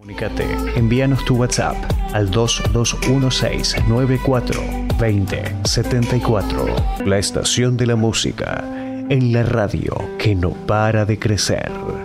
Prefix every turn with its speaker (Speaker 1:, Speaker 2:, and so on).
Speaker 1: Comunícate, envíanos tu WhatsApp al 2216942074. La estación de la música en la radio que no para de crecer.